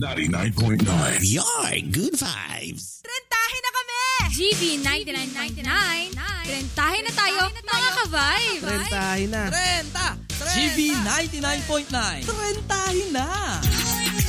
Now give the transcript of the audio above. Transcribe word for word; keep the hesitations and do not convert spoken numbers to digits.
ninety-nine point nine. Your good vibes. Trentahin na kami! G B ninety-nine point nine. Trentahin na tayo, mga ka-vibe. Trentahin na. Trenta! G B ninety-nine point nine. Trentahin na!